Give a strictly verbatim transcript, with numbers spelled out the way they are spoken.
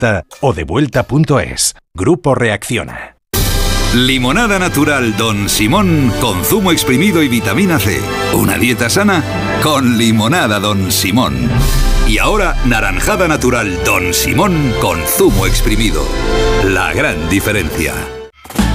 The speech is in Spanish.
Directa o devuelta punto es. Grupo Reacciona. Limonada natural Don Simón con zumo exprimido y vitamina C. Una dieta sana con limonada Don Simón. Y ahora naranjada natural Don Simón con zumo exprimido. La gran diferencia.